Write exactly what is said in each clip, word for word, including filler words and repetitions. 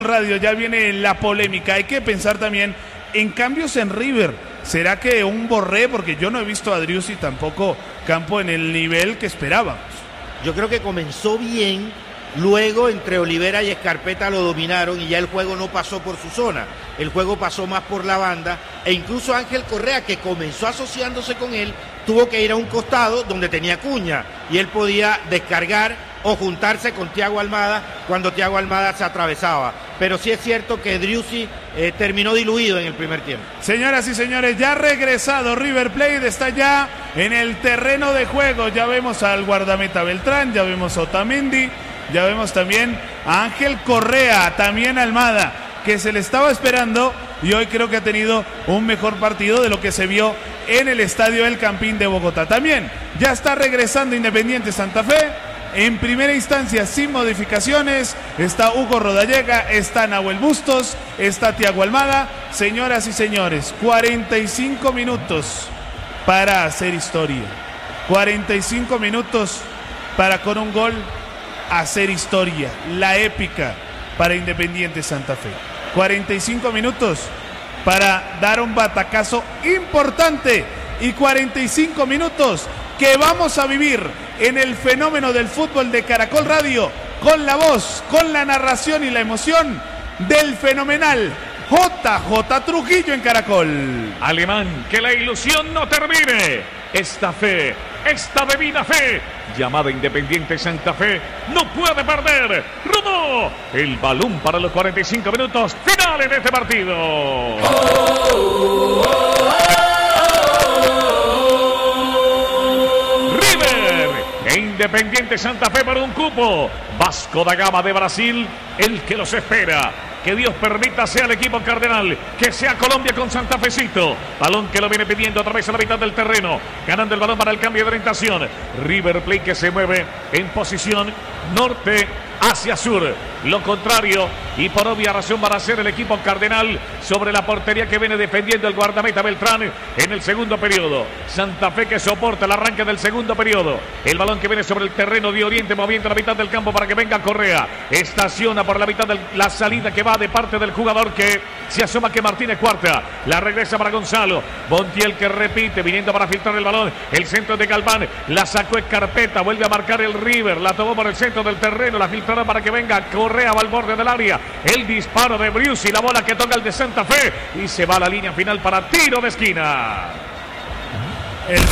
Radio ya viene la polémica. Hay que pensar también en cambios en River. ¿Será que un Borré? Porque yo no he visto a Driussi tampoco Campo en el nivel que esperábamos. Yo creo que comenzó bien, luego entre Olivera y Escarpeta lo dominaron y ya el juego no pasó por su zona. El juego pasó más por la banda e incluso Ángel Correa, que comenzó asociándose con él, tuvo que ir a un costado donde tenía Cuña y él podía descargar o juntarse con Thiago Almada cuando Thiago Almada se atravesaba. Pero sí es cierto que Driussi eh, terminó diluido en el primer tiempo. Señoras y señores, ya ha regresado River Plate, está ya en el terreno de juego. Ya vemos al guardameta Beltrán, ya vemos a Otamendi, ya vemos también a Ángel Correa, también a Almada, que se le estaba esperando y hoy creo que ha tenido un mejor partido de lo que se vio en el estadio El Campín de Bogotá. También ya está regresando Independiente Santa Fe. En primera instancia, sin modificaciones, está Hugo Rodallega, está Nahuel Bustos, está Thiago Almada. Señoras y señores, cuarenta y cinco minutos para hacer historia. cuarenta y cinco minutos para con un gol hacer historia. La épica para Independiente Santa Fe. cuarenta y cinco minutos para dar un batacazo importante. Y cuarenta y cinco minutos que vamos a vivir en el fenómeno del fútbol de Caracol Radio, con la voz, con la narración y la emoción del fenomenal J J Trujillo en Caracol. Alemán, que la ilusión no termine. Esta fe, esta bebida fe, llamada Independiente Santa Fe, no puede perder. Rodó el balón para los cuarenta y cinco minutos finales de este partido. Oh, oh, oh. Independiente Santa Fe para un cupo. Vasco da Gama de Brasil, el que los espera. Que Dios permita sea el equipo cardenal, que sea Colombia con Santa Fecito. Balón que lo viene pidiendo a través de la mitad del terreno, ganando el balón para el cambio de orientación. River Plate que se mueve en posición norte hacia sur. Lo contrario, y por obvia razón, va a ser el equipo cardenal sobre la portería que viene defendiendo el guardameta Beltrán en el segundo periodo. Santa Fe que soporta el arranque del segundo periodo. El balón que viene sobre el terreno de Oriente, moviendo la mitad del campo para que venga Correa. Estaciona por la mitad de la salida que va de parte del jugador que se asoma, que Martínez Cuarta. La regresa para Gonzalo. Montiel que repite, viniendo para filtrar el balón. El centro de Galván. La sacó Escarpeta. Vuelve a marcar el River. La tomó por el centro del terreno. La filtrará para que venga Correa, va al borde del área. El disparo de Driussi. La bola que toca el de Santa Fe. Y se va a la línea final para tiro de esquina. El,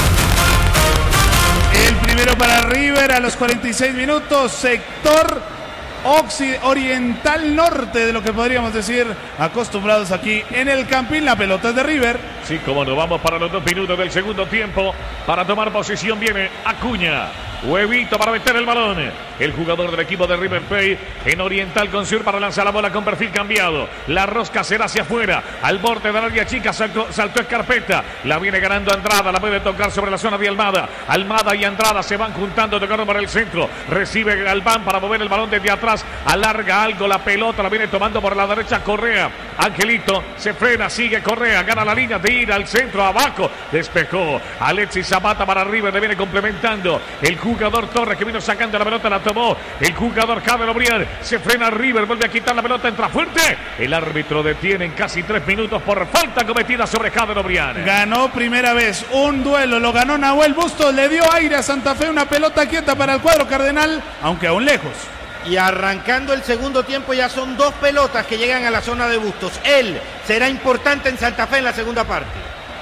el primero para River a los cuarenta y seis minutos. Sector oriental norte de lo que podríamos decir, acostumbrados aquí en el Campín. La pelota es de River. Sí, como nos vamos para los dos minutos del segundo tiempo. Para tomar posición viene Acuña. Huevito para meter el balón. El jugador del equipo de River Plate en oriental con sur para lanzar la bola con perfil cambiado. La rosca será hacia afuera. Al borde del área chica saltó, saltó Escarpeta. La viene ganando Andrada. La puede tocar sobre la zona de Almada. Almada y Andrada se van juntando, tocando para el centro. Recibe Galván para mover el balón desde atrás. Alarga algo la pelota. La viene tomando por la derecha Correa. Angelito se frena, sigue Correa. Gana la línea de ir al centro, abajo. Despejó Alexis Zapata para River. Le viene complementando el jugador Torres, que vino sacando la pelota, la tomó el jugador Javier Obrián. Se frena River, vuelve a quitar la pelota, entra fuerte. El árbitro detiene en casi tres minutos por falta cometida sobre Javier Obrián. Ganó primera vez un duelo, lo ganó Nahuel Bustos, le dio aire a Santa Fe, una pelota quieta para el cuadro cardenal, aunque aún lejos. Y arrancando el segundo tiempo ya son dos pelotas que llegan a la zona de Bustos. Él será importante en Santa Fe en la segunda parte.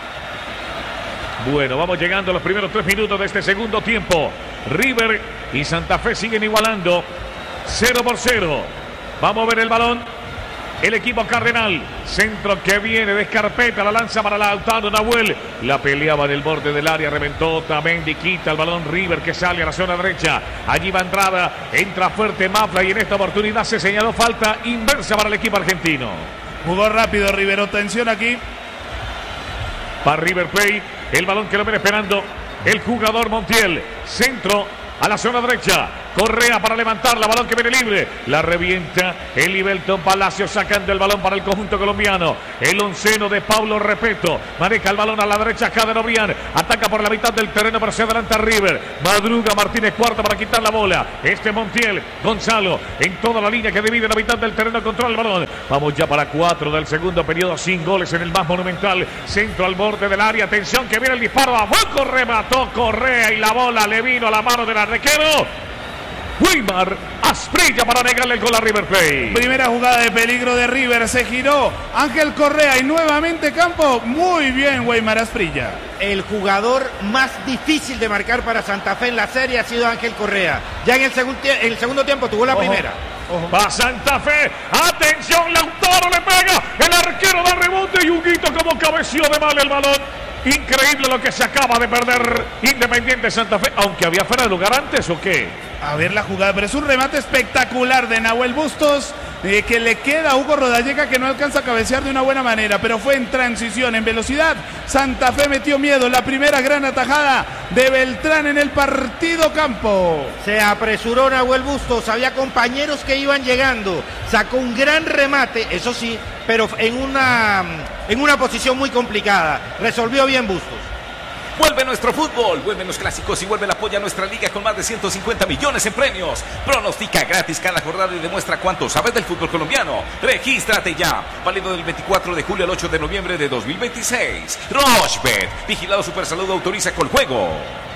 Bueno, vamos llegando a los primeros tres minutos de este segundo tiempo. River y Santa Fe siguen igualando cero por cero. Vamos a ver el balón. El equipo cardenal. Centro que viene de Escarpeta. La lanza para Lautaro Nahuel. La peleaba en el borde del área. Reventó Otamendi. Quita el balón River que sale a la zona derecha. Allí va Andrada. Entra fuerte Mafla y en esta oportunidad se señaló falta inversa para el equipo argentino. Jugó rápido River. Atención aquí. Para River Plate. El balón que lo viene esperando el jugador Montiel. Centro a la zona derecha. Correa para levantarla, balón que viene libre. La revienta el Ibelton Palacio sacando el balón para el conjunto colombiano. El onceno de Pablo Repeto. Maneja el balón a la derecha, Jader Obrián. Ataca por la mitad del terreno, pero se adelanta River. Madruga Martínez Cuarta para quitar la bola. Este Montiel, Gonzalo, en toda la línea que divide la mitad del terreno, controla el balón. Vamos ya para cuatro del segundo periodo, sin goles en el más monumental. Centro al borde del área, atención que viene el disparo. Abajo remató Correa y la bola le vino a la mano del arquero Weimar Asprilla para negarle el gol a River Plate. Primera jugada de peligro de River, se giró Ángel Correa y nuevamente campo. Muy bien Weimar Asprilla. El jugador más difícil de marcar para Santa Fe en la serie ha sido Ángel Correa. Ya en el, segun en el segundo tiempo tuvo la Ojo. primera. Ojo. Va Santa Fe, atención, Lautaro le pega, el arquero da rebote y Huguito como cabeció de mal el balón. Increíble lo que se acaba de perder Independiente Santa Fe, aunque había fuera de lugar antes o qué. A ver la jugada, pero es un remate espectacular de Nahuel Bustos, eh, que le queda a Hugo Rodallega, que no alcanza a cabecear de una buena manera, pero fue en transición, en velocidad. Santa Fe metió miedo, la primera gran atajada de Beltrán en el partido campo. Se apresuró Nahuel Bustos, había compañeros que iban llegando, sacó un gran remate, eso sí, pero en una, en una posición muy complicada. Resolvió bien Bustos. Vuelve nuestro fútbol, vuelven los clásicos y vuelve el apoyo a nuestra liga con más de ciento cincuenta millones en premios. Pronostica gratis cada jornada y demuestra cuánto sabes del fútbol colombiano. Regístrate ya. Válido del veinticuatro de julio al ocho de noviembre de dos mil veintiséis. Rochebet. Vigilado Supersalud, autoriza con juego.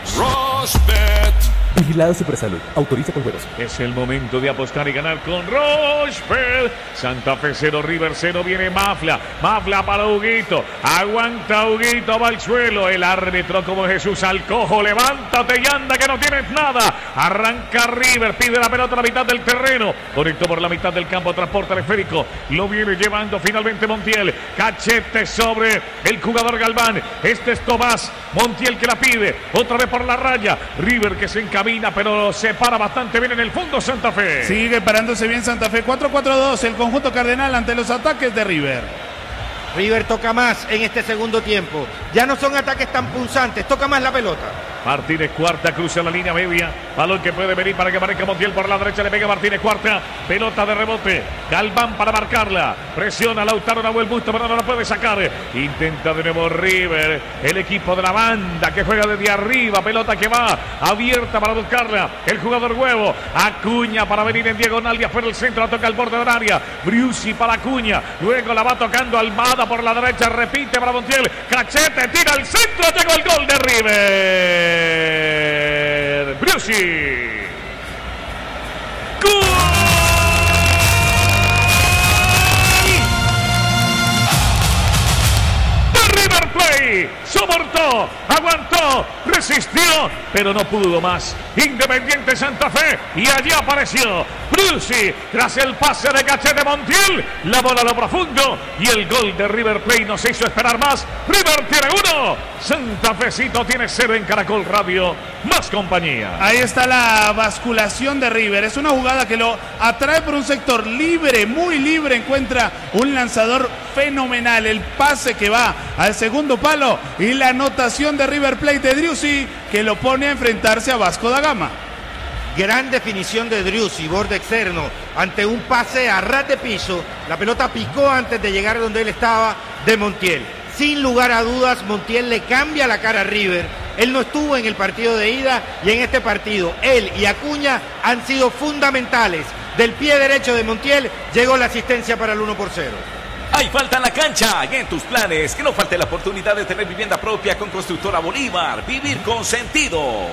Rochebet. Vigilado Supersalud, autoriza con juegos. Es el momento de apostar y ganar con Rochebet. Santa Fe cero, River cero, viene Mafla. Mafla para Huguito. Aguanta Huguito, va al suelo. El árbitro como Jesús al cojo. Levántate y anda que no tienes nada. Arranca River, pide la pelota a la mitad del terreno. Conectó por la mitad del campo, transporta el esférico. Lo viene llevando finalmente Montiel. Cachete sobre el jugador Galván. Este es Tomás. Montiel que la pide. Otra vez por la raya. River que se encarga. Camina, pero se para bastante bien en el fondo Santa Fe. Sigue parándose bien Santa Fe. cuatro cuatro dos el conjunto cardenal ante los ataques de River. River toca más en este segundo tiempo. Ya no son ataques tan punzantes, toca más la pelota. Martínez Cuarta cruza la línea media. Balón que puede venir para que aparezca Montiel por la derecha. Le pega Martínez Cuarta. Pelota de rebote. Galván para marcarla. Presiona Lautaro Nahuel Bustos, pero no la puede sacar. Intenta de nuevo River. El equipo de la banda que juega desde arriba. Pelota que va abierta para buscarla. El jugador Huevo. Acuña para venir en diagonal y afuera el centro. La toca al borde del área. Briusi para Acuña. Luego la va tocando Almada por la derecha. Repite para Montiel. Cachete. Tira al centro. Llegó el gol de River. Briusi. ¡Gol! De River Plate. Soportó, aguantó, resistió, pero no pudo más. Independiente Santa Fe y allí apareció Briusi tras el pase de Cachete Montiel. La bola a lo profundo y el gol de River Plate nos hizo esperar más. River tiene uno, Santa Fecito tiene cero en Caracol Radio, más compañía. Ahí está la basculación de River. Es una jugada que lo atrae por un sector libre, muy libre. Encuentra un lanzador fenomenal. El pase que va al segundo palo y la anotación de River Plate de Driussi, que lo pone a enfrentarse a Vasco da Gama. Gran definición de Driussi, borde externo, ante un pase a ras de piso. La pelota picó antes de llegar donde él estaba de Montiel. Sin lugar a dudas, Montiel le cambia la cara a River. Él no estuvo en el partido de ida y en este partido él y Acuña han sido fundamentales. Del pie derecho de Montiel llegó la asistencia para el uno por cero. Hay falta en la cancha y en tus planes. Que no falte la oportunidad de tener vivienda propia con Constructora Bolívar. Vivir con sentido.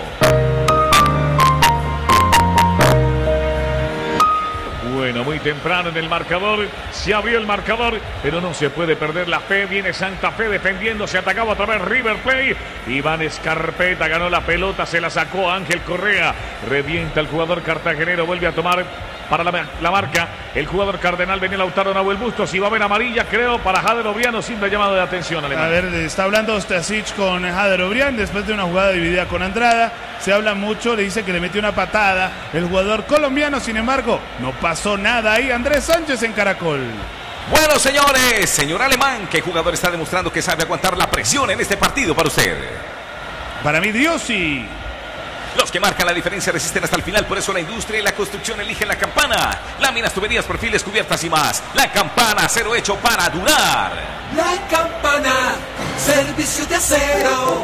Bueno, muy temprano en el marcador, se abrió el marcador, pero no se puede perder la fe. Viene Santa Fe defendiendo, se atacaba otra vez River Plate. Iván Escarpeta ganó la pelota, se la sacó Ángel Correa. Revienta el jugador cartagenero, vuelve a tomar para la, la marca el jugador cardenal. Venía Lautaro Nahuel Bustos y va a haber amarilla, creo, para Jader Obrián. Simple llamado de atención, Alemán. A ver, está hablando Ostasic con Jader Obrián después de una jugada dividida con Andrada. Se habla mucho, le dice que le metió una patada el jugador colombiano. Sin embargo, no pasó nada ahí. Andrés Sánchez en Caracol. Bueno, señores, señor Alemán, ¿qué jugador está demostrando que sabe aguantar la presión en este partido para usted? Para mí, Driussi. Los que marcan la diferencia resisten hasta el final, por eso la industria y la construcción eligen La Campana. Láminas, tuberías, perfiles, cubiertas y más. La Campana, acero hecho para durar. La Campana, servicio de acero.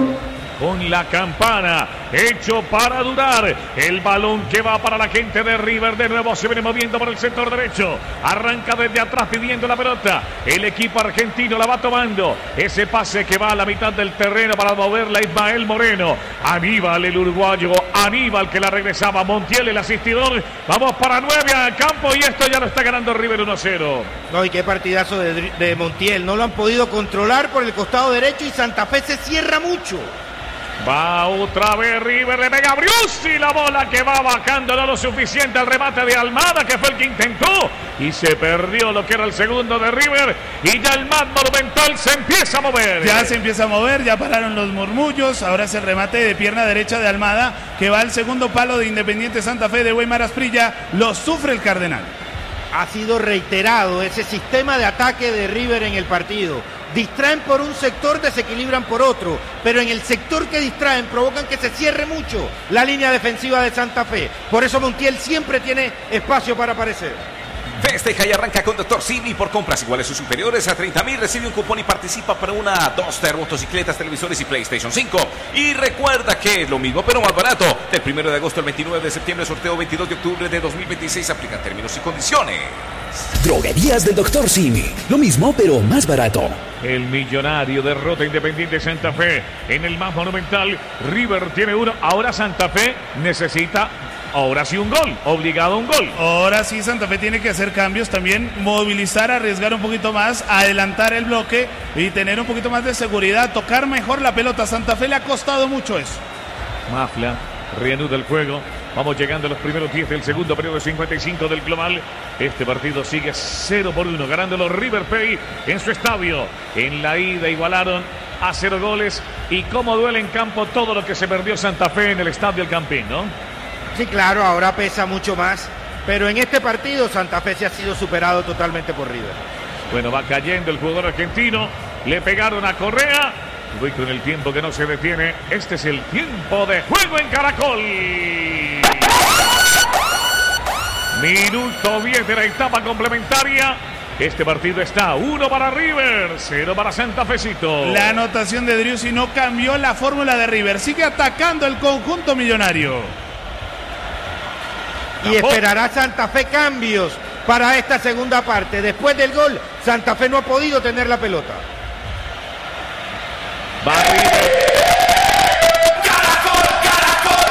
Con La Campana, hecho para durar. El balón que va para la gente de River. De nuevo se viene moviendo por el sector derecho. Arranca desde atrás pidiendo la pelota. El equipo argentino la va tomando. Ese pase que va a la mitad del terreno para moverla Ismael Moreno. Aníbal, el uruguayo. Aníbal que la regresaba. Montiel, el asistidor. Vamos para nueve al campo y esto ya lo está ganando River uno a cero. No, y qué partidazo de, de Montiel. No lo han podido controlar por el costado derecho y Santa Fe se cierra mucho. Va otra vez River, le pega a Briussi, la bola que va bajando, no lo suficiente al remate de Almada, que fue el que intentó, y se perdió lo que era el segundo de River, y ya el más monumental se empieza a mover. Ya se empieza a mover, ya pararon los murmullos, ahora es el remate de pierna derecha de Almada, que va al segundo palo de Independiente Santa Fe de Weimar Asprilla, lo sufre el Cardenal. Ha sido reiterado ese sistema de ataque de River en el partido. Distraen por un sector, desequilibran por otro, pero en el sector que distraen provocan que se cierre mucho la línea defensiva de Santa Fe. Por eso Montiel siempre tiene espacio para aparecer. Festeja y arranca con Doctor Simi. Por compras iguales o superiores a treinta mil recibe un cupón y participa para una Duster, motocicletas, televisores y PlayStation cinco. Y recuerda que es lo mismo pero más barato. Del primero de agosto al veintinueve de septiembre, sorteo veintidós de octubre de dos mil veintiséis. Aplican términos y condiciones. Droguerías del doctor Simi. Lo mismo pero más barato. El Millonario derrota a Independiente Santa Fe en el más monumental. River tiene uno. Ahora Santa Fe necesita, ahora sí, un gol. Obligado a un gol. Ahora sí Santa Fe tiene que hacer cambios también, movilizar, arriesgar un poquito más, adelantar el bloque y tener un poquito más de seguridad, tocar mejor la pelota. Santa Fe le ha costado mucho eso. Mafla reanuda el juego. Vamos llegando a los primeros diez del segundo periodo de cincuenta y cinco del global. Este partido sigue cero por uno, ganando los River Plate en su estadio. En la ida igualaron a cero goles. Y cómo duele en campo todo lo que se perdió Santa Fe en el estadio El Campín, ¿no? Sí, claro, ahora pesa mucho más. Pero en este partido Santa Fe se ha sido superado totalmente por River. Bueno, va cayendo el jugador argentino. Le pegaron a Correa. Voy con el tiempo que no se detiene. Este es el tiempo de juego en Caracol. Minuto diez de la etapa complementaria. Este partido está uno para River, cero para Santa Fecito. La anotación de Driussi no cambió la fórmula de River. Sigue atacando el conjunto millonario. Y esperará Santa Fe cambios para esta segunda parte. Después del gol, Santa Fe no ha podido tener la pelota. Va River. Caracol, Caracol,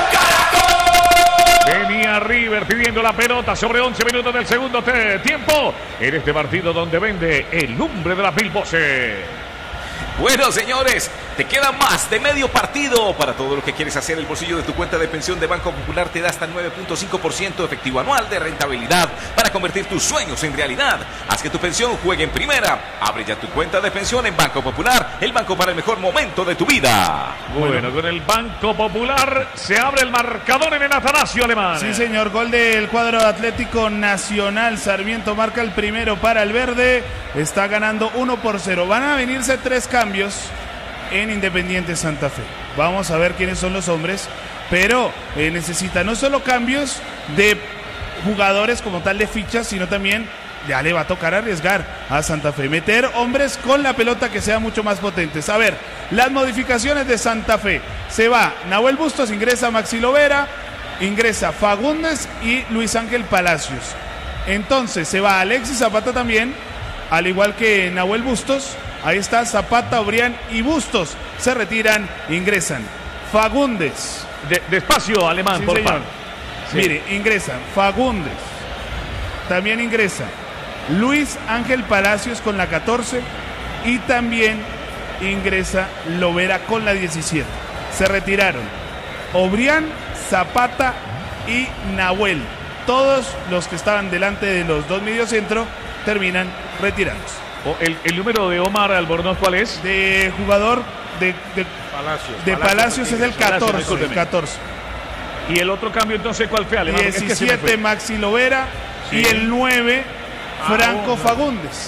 Caracol. Venía River pidiendo la pelota sobre once minutos del segundo tiempo. En este partido donde vende el lumbre de las mil voces. Bueno, señores, te queda más de medio partido para todo lo que quieres hacer. El bolsillo de tu cuenta de pensión de Banco Popular te da hasta nueve punto cinco por ciento efectivo anual de rentabilidad para convertir tus sueños en realidad. Haz que tu pensión juegue en primera. Abre ya tu cuenta de pensión en Banco Popular, el banco para el mejor momento de tu vida. Bueno, con el Banco Popular se abre el marcador en el Atanasio Alemán. Sí, señor, gol del cuadro Atlético Nacional. Sarmiento marca el primero para el verde. Está ganando uno por cero. Van a venirse tres cambios en Independiente Santa Fe. Vamos a ver quiénes son los hombres, pero eh, necesita no solo cambios de jugadores como tal de fichas, sino también ya le va a tocar arriesgar a Santa Fe, meter hombres con la pelota que sean mucho más potentes. A ver, las modificaciones de Santa Fe. Se va Nahuel Bustos, ingresa Maxi Lovera, ingresa Fagundes y Luis Ángel Palacios. Entonces se va Alexis Zapata también, al igual que Nahuel Bustos. Ahí está Zapata, Obrián y Bustos. Se retiran, ingresan Fagundes. De, despacio, Alemán, Sí, por señor. favor. Sí. Mire, ingresan Fagundes. También ingresa Luis Ángel Palacios con la catorce. Y también ingresa Lovera con la diecisiete. Se retiraron Obrián, Zapata y Nahuel. Todos los que estaban delante de los dos mediocentros terminan retirados. O el, el número de Omar Albornoz, ¿cuál es? De jugador de, de Palacios. De Palacios es el Palacios, catorce, discúlpeme. el catorce. Y el otro cambio entonces, ¿cuál fue, Alemán? Es que se me diecisiete fue. Maxi Lovera. Sí. Y el nueve Franco oh, no. Fagundes.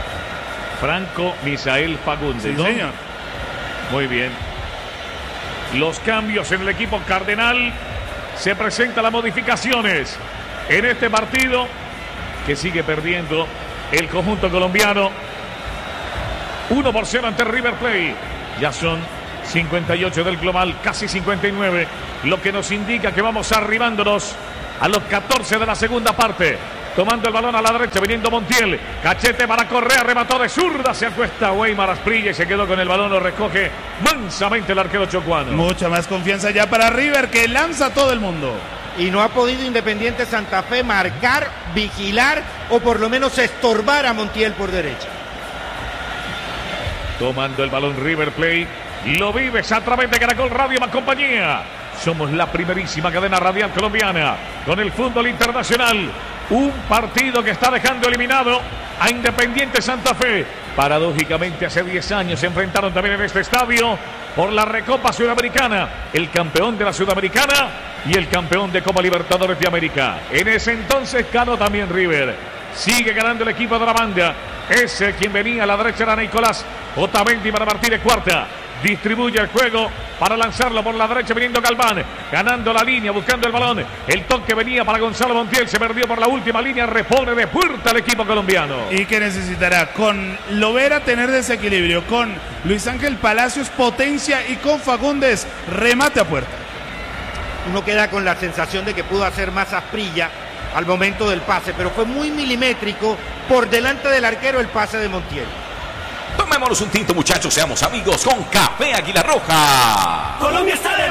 Franco Misael Fagundes, Sí, ¿no? señor. Muy bien. los cambios en el equipo cardenal. Se presentan las modificaciones en este partido que sigue perdiendo el conjunto colombiano. uno por cero ante River Plate. Ya son cincuenta y ocho del global, casi cincuenta y nueve, lo que nos indica que vamos arribándonos a los catorce de la segunda parte. Tomando el balón a la derecha, viniendo Montiel. Cachete para Correa, remató de zurda. Se acuesta Weimar Asprilla y se quedó con el balón. Lo recoge mansamente el arquero chocuano. Mucha más confianza ya para River, que lanza a todo el mundo. Y no ha podido Independiente Santa Fe marcar, vigilar o por lo menos estorbar a Montiel por derecha. Tomando el balón River Plate. Lo vives a través de Caracol Radio más compañía. Somos la primerísima cadena radial colombiana con el fútbol internacional. Un partido que está dejando eliminado a Independiente Santa Fe. Paradójicamente, hace diez años se enfrentaron también en este estadio por la Recopa Sudamericana. El campeón de la Sudamericana y el campeón de Copa Libertadores de América. En ese entonces ganó también River. Sigue ganando el equipo de la banda. Ese quien venía a la derecha era Nicolás Otamendi para Martínez Cuarta. Distribuye el juego para lanzarlo por la derecha, viniendo Galván, ganando la línea, buscando el balón. El toque venía para Gonzalo Montiel, se perdió por la última línea, repone de puerta el equipo colombiano. Y que necesitará con Lovera tener desequilibrio, con Luis Ángel Palacios potencia y con Fagundes remate a puerta. Uno queda con la sensación de que pudo hacer más Asprilla al momento del pase, pero fue muy milimétrico por delante del arquero el pase de Montiel. Tomémonos un tinto, muchachos, seamos amigos con Café Águila Roja. Colombia está de